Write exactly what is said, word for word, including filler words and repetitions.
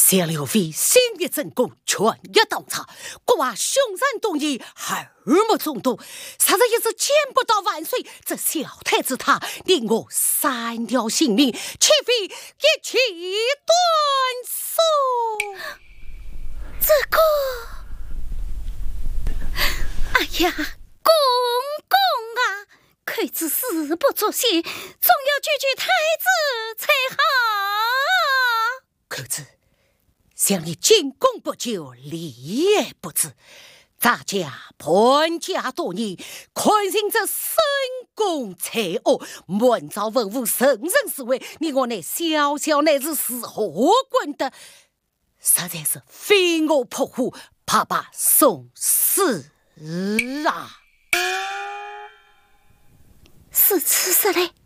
想刘备新的成功全一洞察，国外凶残动议耳目中毒，实在也是见不到万岁。这小太子他令我三条性命，岂非一气断送？ 这个，哎呀，公公啊，可知事不作戏，总要救救太子才好。 可知想你进宫不久，礼也不知，咱家潘家多年，困心这深宫财恶，满朝文武，人人是为你我那小小乃是死活滚的，实在是非我泼妇，怕把送死啊！ 是此事嘞。